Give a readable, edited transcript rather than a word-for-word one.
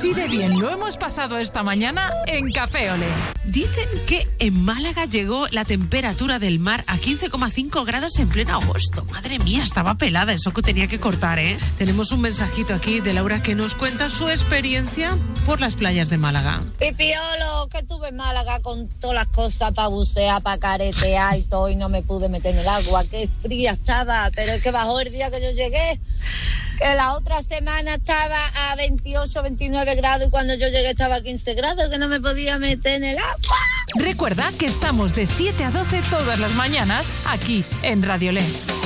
Así de bien lo hemos pasado esta mañana en Café Olé. Dicen que en Málaga llegó la temperatura del mar a 15,5 grados en pleno agosto. Madre mía, estaba pelada, eso que tenía que cortar, ¿eh? Tenemos un mensajito aquí de Laura que nos cuenta su experiencia por las playas de Málaga. Pipiolo, que estuve en Málaga con todas las cosas para bucear, para caretear y todo, y no me pude meter en el agua. Qué fría estaba, pero es que bajó el día que yo llegué, que la otra semana estaba a 28, 29 grados y cuando yo llegué estaba a 15 grados, que no me podía meter en el agua. Recuerda que estamos de 7 a 12 todas las mañanas aquí en Radio Olé.